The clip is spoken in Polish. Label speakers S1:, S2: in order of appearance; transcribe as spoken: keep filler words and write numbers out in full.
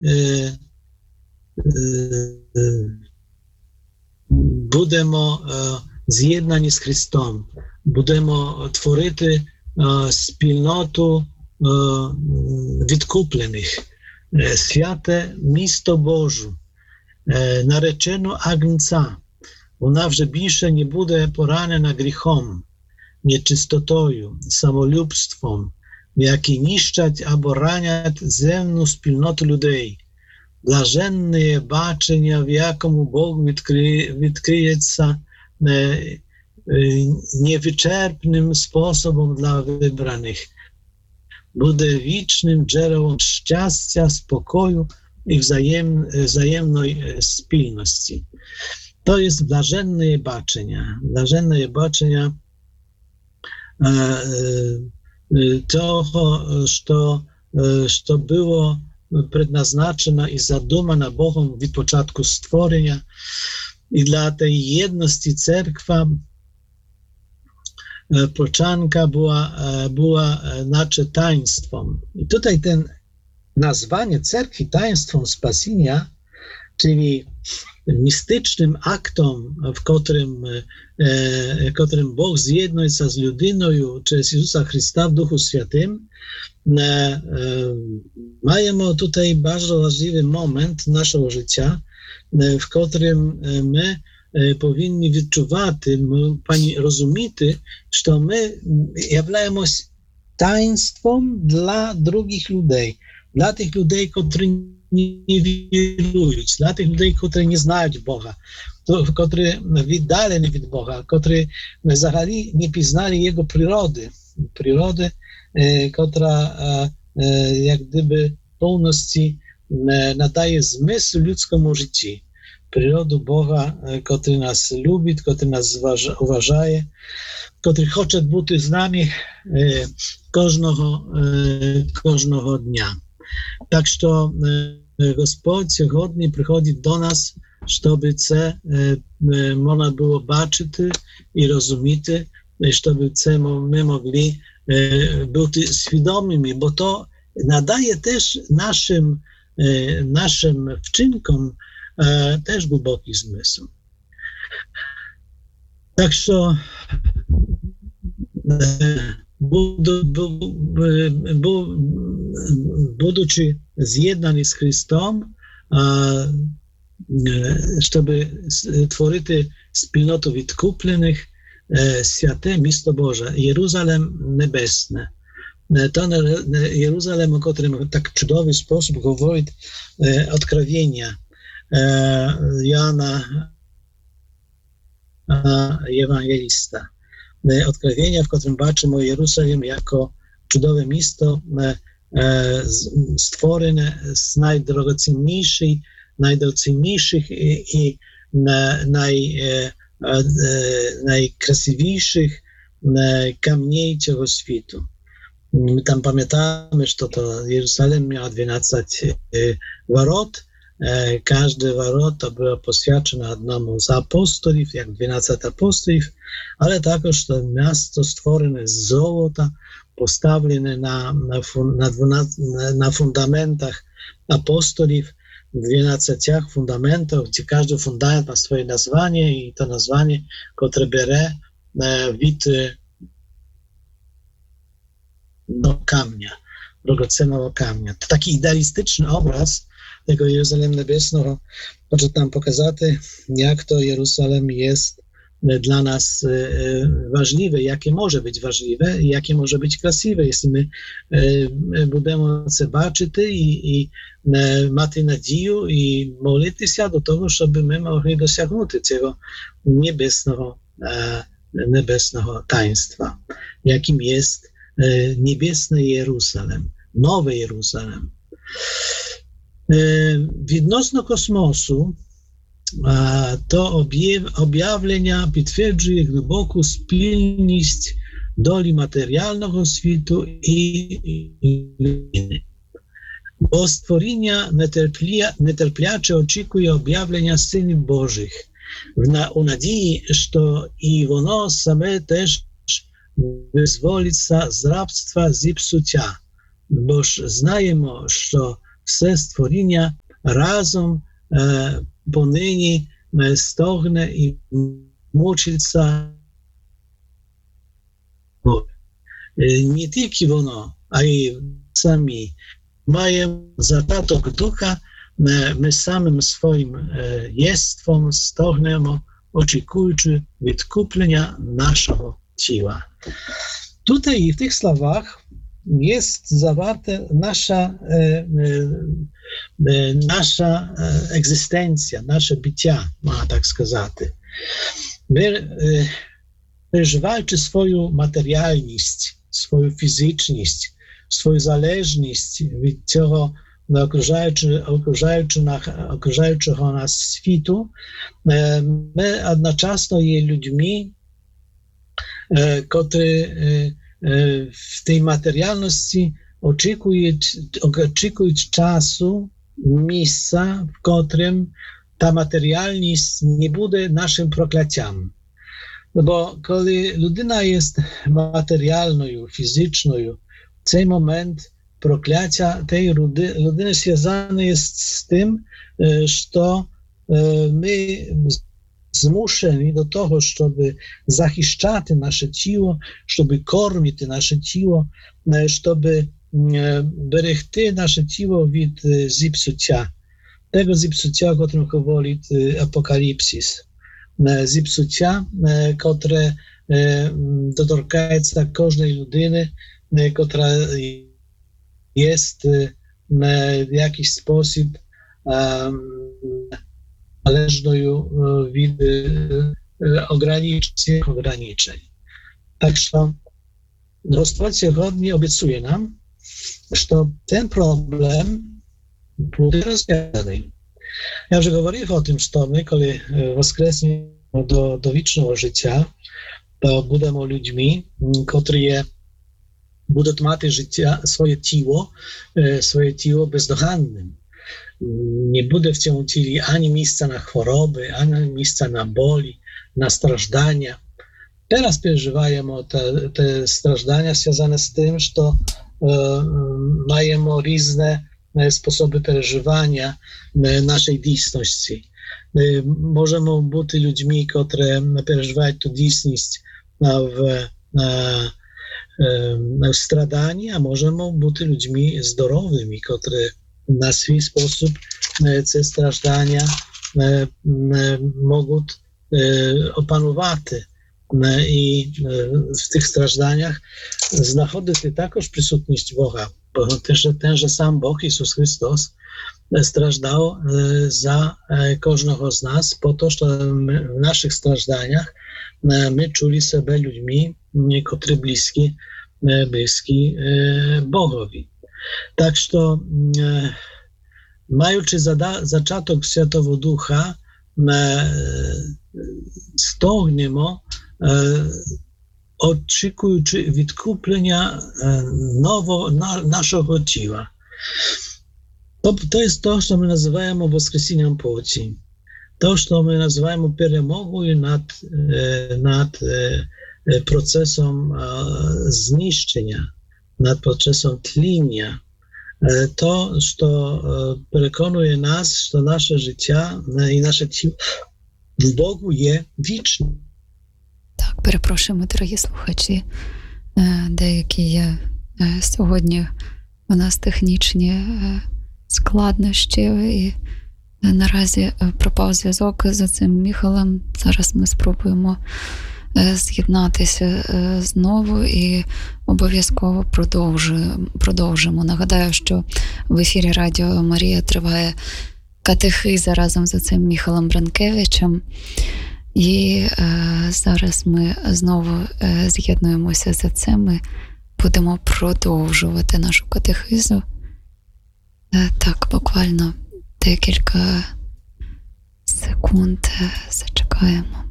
S1: будемо з'єднані з Христом, будемо творити спільноту відкуплених, святе місто Божу, наречену Агнця. Вона вже більше не буде поранена гріхом, нечистотою, самолюбством, які ніщать або ранять земну спільноту людей. Блаженне бачення, в якому Бог відкриє, відкриється невичерпним способом для вибраних. Буде вічним джерелом щастя, спокою і взаєм, взаємної спільності. To jest blażenne baczenia, blażenne baczenia того, що, що було предназначено і задумано Богом від початку створення. І для тієї єдності церква почанка була, була наче таїнством. І тут ten nazwanie cerkwi taństwem spasienia, czyli mistycznym aktom, w którym, w którym Bóg zjednoczył się z ludynою przez Jezusa Chrysta w Duchu Świętym, mamy tutaj bardzo ważny moment naszego życia, w którym my powinni wyczuwać, pani rozumieć, że my jawляємо taństwem dla drugich ludzi, dla tych ludzi, którzy nie wierują, dla tych ludzi, którzy nie znają Boga, którzy віддалені від Бога, którzy взагалі nie poznali Jego przyrody, przyrody, która jak gdyby w pełności nadaje zmysł ludzkiemu życiu. Przyrodu Boga, który nas lubi, który nas uważa, który chce być z nami każdego, każdego dnia. Tak, że Господь сьогодні приходить до нас, щоб це можна було бачити і розуміти, щоб це ми могли бути свідомими, бо то надає теж нашим, нашим вчинкам теж глибокий змисл. Так що буду, бу, бу, будучи з'єднані з Христом, щоб створити спільноту відкуплених, святе місто Боже, Єрусалим Небесне. To Jeruzalem, o którym tak cudowny sposób mówi odkrywienia Jana Ewangelista. Odkrywienia, w którym baczymy Jeruzalem jako cudowne miasto stworzone z najdrogocenniejszych, najdrogocenniejszych i naj, najkrasiwszych kamieni tego świata. My tam pamiętamy, że to Jeruzalem miał dwanaście warot. Każde warto było poświęcone jednemu z apostolów, jak dwanaście apostolów, ale także to miasto stworzone z złota, postawione na, na, na, na fundamentach apostolów, dwanaście fundamentów, gdzie każdy fundament ma swoje nazwanie i to nazwanie, które bierze wid do kamienia, drogocennego kamienia. To taki idealistyczny obraz tego Jeruzalem Niebesnego, może tam pokazać, jak to Jeruzalem jest dla nas ważliwe, jakie może być ważliwe i jakie może być krasiwe, jeśli my będziemy zobaczyć i, i mać nadzieję i modlić się do tego, żeby my mogli dosięgnąć tego niebesnego, niebesnego taństwa, jakim jest niebiesny Jeruzalem, nowy Jeruzalem. Відносно космосу, то об'явлення підтверджує глибоку спільність долі матеріального світу і людини. Бо створіння нетерпляче очікує об'явлення синів Божих, у надії, що і воно саме теж визволиться з рабства зіпсуття. Бо ж знаємо, що все створіння разом е, понині е, стогне і мучиться. Е, не тільки воно, а й самі. Маємо задаток духа, ми, ми самим своїм е, єством стогнемо, очікуючи відкуплення нашого тіла. Tutaj i w tych słowach jest zawarte nasza, e, e, nasza egzystencja, nasze bycia, można tak сказати. My e, przeżywając swoją materialność, swoją fizyczność, swoją zależność od tego okrużającego nas świtu, e, my jednocześnie je ludźmi, którzy w tej materialności oczekują, oczekują czasu, miejsca, w którym ta materialność nie będzie naszym prokletiem. No bo kiedy ludyna jest materialną, fizyczną, w ten moment proklecia tej ludyny związane jest z tym, że my zmuszeni do tego, żeby zachiszczać nasze ciało, żeby kormić nasze ciało, żeby berechty nasze ciało od zipsucia. Tego zipsucia, o którym mówi Apokalipsis. Zipsucia, które dotyka każdej ludyny, która jest w jakiś sposób zależną od ograniczeń. ograniczeń. Także Roztwarcie Godnie obiecuje nam, że ten problem będzie rozwiązany. Ja już mówiłem o tym, że my, kiedy woskresniemy do, do wiecznego życia, to będziemy ludźmi, którzy będą mieć życie, swoje ciało, swoje ciało bezdogannym. Nie będzie w tym ciele ani miejsca na choroby, ani miejsca na boli, na strażdania. Teraz przeżywamy te, te strażdania związane z tym, że e, mamy różne sposoby przeżywania naszej dysności. Możemy być ludźmi, którzy przeżywają tę dysność w, w stradaniu, a możemy być ludźmi zdrowymi, którzy na swój sposób te strażdania mogą opanować. I w tych strażdaniach znajduje się także przysutność Boga, bo też tenże sam Bóg, Jezus Chrystus, strażdał za każdego z nas, po to, żeby w naszych strażdaniach my czuli siebie ludźmi, którzy bliscy, bliscy Bogowi. Tak, że mając zaczątek Świętego Ducha, stogniemy, oczekujący odkupienia nowo na, naszego ciała. To, to jest to, co my nazywamy woskreseniem płci. To, co my nazywamy перемогą nad, nad procesem zniszczenia, nad procesem tlenia. To, co przekonuje nas, że nasze życie i nasze ciało w Bogu jest wieczne.
S2: Так, перепрошуємо, дорогі слухачі, деякі є сьогодні у нас технічні складнощі, і наразі пропав зв'язок з цим Міхалем. Зараз ми спробуємо з'єднатися знову і обов'язково продовжуємо. продовжимо. Нагадаю, що в ефірі Радіо Марія триває катехиза разом з цим Міхалем Бранкевичем. І е, зараз ми знову е, з'єднуємося з цим. Ми будемо продовжувати нашу катехизу. Е, так, буквально декілька секунд зачекаємо.